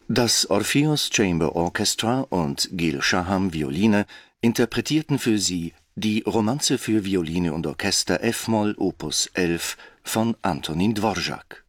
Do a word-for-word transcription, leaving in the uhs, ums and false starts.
Das Orpheus Chamber Orchestra und Gil Shaham Violine interpretierten für sie die Romanze für Violine und Orchester f-Moll Opus elf von Antonín Dvořák.